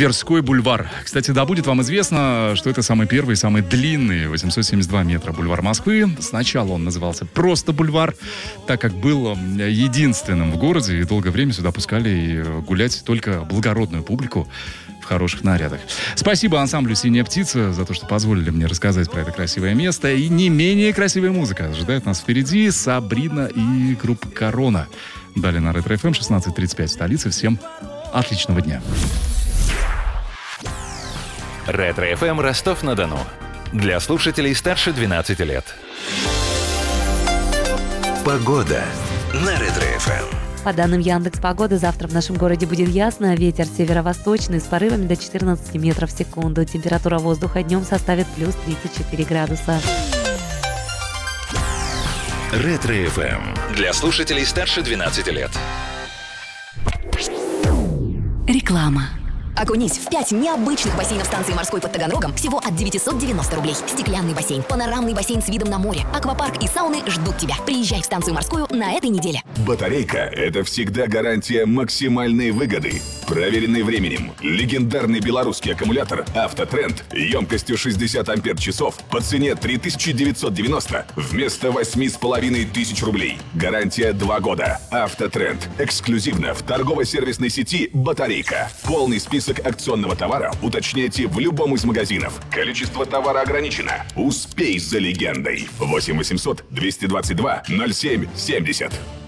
Тверской бульвар. Кстати, да, будет вам известно, что это самый первый, самый длинный, 872 метра бульвар Москвы. Сначала он назывался просто бульвар, так как был единственным в городе, и долгое время сюда пускали гулять только благородную публику в хороших нарядах. Спасибо ансамблю «Синяя птица» за то, что позволили мне рассказать про это красивое место. И не менее красивая музыка ожидает нас впереди. Сабрина и группа «Корона». Далее на Ретро ФМ 16:35 в столице. Всем отличного дня. Ретро ФМ Ростов-на-Дону. Для слушателей старше 12 лет. Погода на Ретро ФМ. По данным Яндекс.Погоды, завтра в нашем городе будет ясно. Ветер северо-восточный с порывами до 14 метров в секунду. Температура воздуха днем составит плюс 34 градуса. Ретро ФМ. Для слушателей старше 12 лет. Реклама. Окунись в 5 необычных бассейнов станции морской под Таганрогом всего от 990 рублей. Стеклянный бассейн, панорамный бассейн с видом на море, аквапарк и сауны ждут тебя. Приезжай в станцию морскую на этой неделе. Батарейка – это всегда гарантия максимальной выгоды. Проверенный временем. Легендарный белорусский аккумулятор «Автотренд» емкостью 60 ампер-часов по цене 3990 вместо 8500 рублей. Гарантия 2 года. «Автотренд» эксклюзивно в торгово-сервисной сети «Батарейка». Полный список акционного товара уточняйте в любом из магазинов. Количество товара ограничено. Успей за легендой. 8 800 222 07 70.